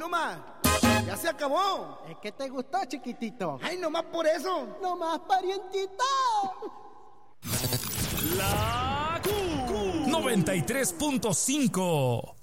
nomás. Ya se acabó. Es que te gustó, chiquitito. Ay, nomás por eso. Nomás, parientito. La Q 93.5